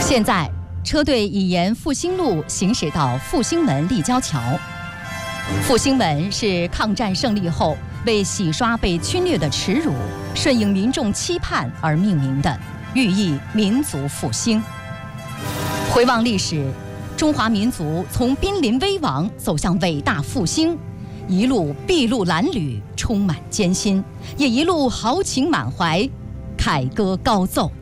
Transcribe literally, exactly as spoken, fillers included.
现在，车队已沿复兴路行驶到复兴门立交桥。复兴门是抗战胜利后为洗刷被侵略的耻辱，顺应民众期盼而命名的，寓意民族复兴。回望历史，中华民族从濒临危亡走向伟大复兴，一路筚路蓝缕，充满艰辛，也一路豪情满怀，凯歌高奏。